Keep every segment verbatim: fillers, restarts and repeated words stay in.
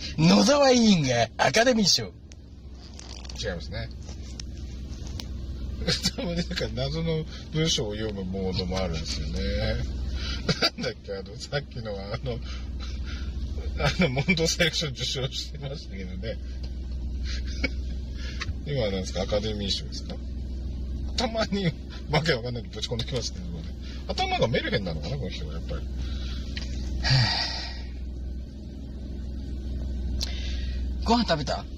野沢委員がアカデミー賞。 違いますね。たまになんか謎の文章を読むモードもあるんですよね。なんだっけ、あの、さっきのあの、あの、モンドセレクション受賞してましたけどね。今は何ですか、アカデミー賞ですか。たまにわけわかんないけどぶち込んできますけどね。頭がメルヘンなのかな、この人はやっぱり。 ご飯食べた？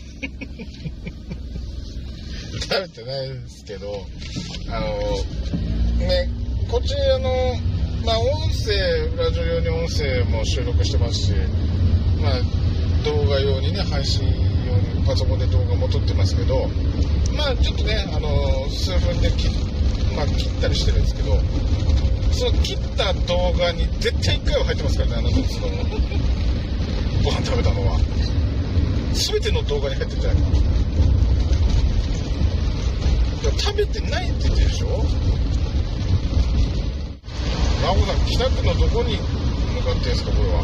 食べてないですけど、あのね、こっちあのまあ音声、ラジオ用に音声も収録してますし、まあ動画用にね、配信用にパソコンで動画も撮ってますけど、まあちょっとね、あの数分で切、まあ、切ったりしてるんですけど、その切った動画に絶対いっかいは入ってますからね、あのそのご飯食べたのは全ての動画に入ってるんじゃないかな。食べてないって言ってるでしょ。ナオさん、北区のどこに向かってんですか、これは。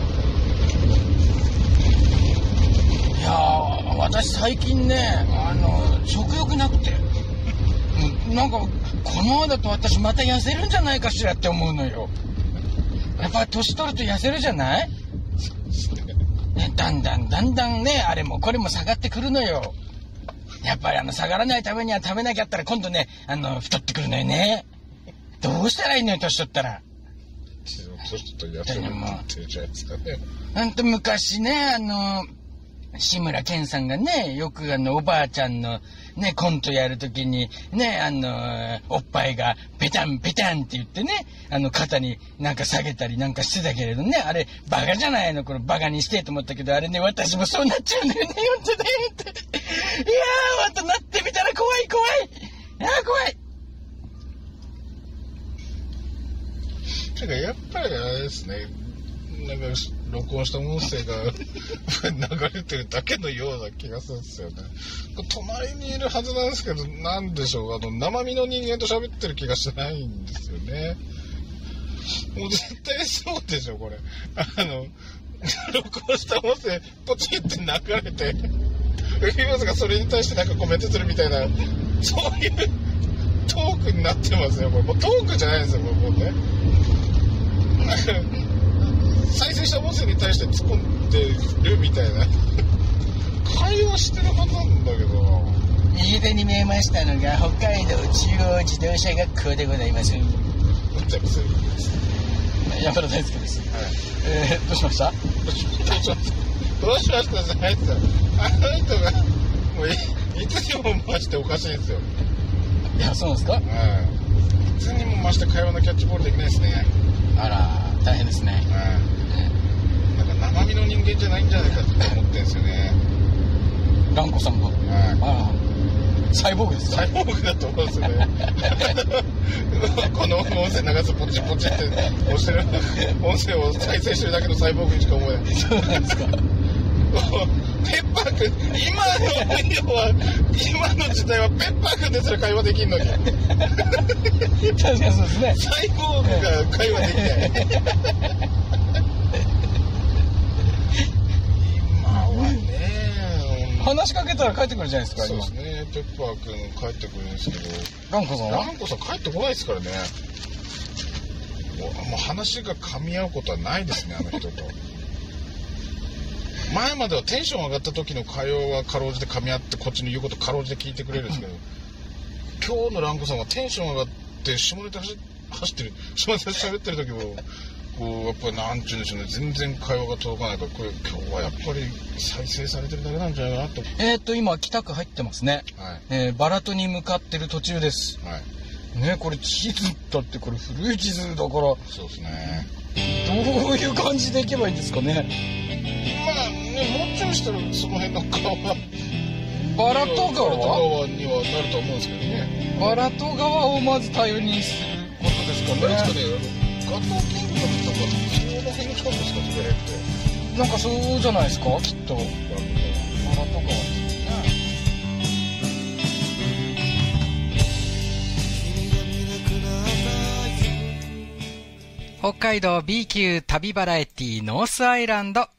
いやー、私最近ね、あの食欲なくて、なんかこのままだと私また痩せるんじゃないかしらって思うのよ。やっぱり年取ると痩せるじゃない？ね、だんだんだんだんね、あれもこれも下がってくるのよ。やっぱりあの下がらないためには食べなきゃったら今度ね、あの太ってくるのよね。どうしたらいいのよ、年取ったら。 年取ったら痩せるって言ってるじゃないですかね。 ほんと昔ね、あの志村けんさんがね、よくあのおばあちゃんのねコントやるときにね、あのおっぱいがペタンペタンって言ってね、あの肩になんか下げたりなんかしてたけれどね、あれバカじゃないの、これバカにしてと思ったけど、あれね、私もそうなっちゃうんだよね、本当だよ本当だ。いやー、またなってみたら怖い怖い。いやー怖い。 てかやっぱりあれですね、なんか録音した音声が流れてるだけのような気がするんですよね。隣にいるはずなんですけど、なんでしょう、あの生身の人間と喋ってる気がしないんですよね。もう絶対そうでしょ、これ。あの録音した音声ポチって流れて、ウィリアムズがそれに対してなんかコメントするみたいな、そういうトークになってますよ。これもうトークじゃないですよ、もうね。再生した音声に対して突っ込んでるみたいな会話してるはずなんだけど、 右手に見えましたのが北海道中央自動車学校でございます。 じゃあそういうことです。 山田大輔です。 はい。 えー、どうしました？ どうしましたどうしましたじゃないですよ。あの人がもう い, いつにも増しておかしいんですよ。 いや、そうなんですか？ はい。いつにも増して会話のキャッチボールできないですね。 あら、大変ですね。 はい。なんか生身の人間じゃないんじゃないかって思ってるんですよね。 蘭子さんが。 はい。 ああ。サイボーグですか？ サイボーグだと思うんですよね。この音声流すポチポチって押してる音声を再生してるだけのサイボーグにしか思えない。 そうなんですか？ ペッパーくん、今のは今の時代はペッパーくんですら会話できんのに。 確かにそうですね。 サイボーグが会話できない。今はね。 話しかけたら帰ってくるじゃないですか。 そうですね。ペッパーくん帰ってくるんですけど、 ランコさんは？ ランコさん帰ってこないですからね。もう、もう話が噛み合うことはないですね、あの人と。前まではテンション上がった時の会話はかろうじて噛み合って、こっちの言うことかろうじて聞いてくれるんですけど、今日のランコさんはテンション上がって下ネタ走ってる、下ネタ喋ってる時もこうやっぱりなんちゅうんでしょうね、全然会話が届かないから、これ今日はやっぱり再生されてるだけなんじゃないかなと。 えーと今北区入ってますね。 はい。 えー、バラトに向かってる途中です。 はい。 ね、これ地図だってこれ古い地図だから。 そうですね。 どういう感じで行けばいいんですかね。 まあね、もうちょいしたらその辺の川バラト川川にはなると思うんですけどね。 バラト川をまず頼りにすることですかね。 あれですかね、ガトーキングダムとかその辺の近くですか、それって。 なんかそうじゃないですか、きっと。バラト川ですね。北海道 B 級旅バラエティノースアイランド